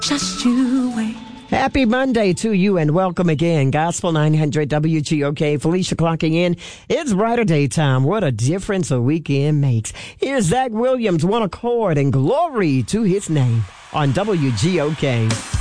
Just you wait. Happy Monday to you and welcome again. Gospel 900 WGOK. Felicia clocking in. It's brighter daytime. What a difference a weekend makes. Here's Zach Williams, One Accord, and glory to his name on WGOK.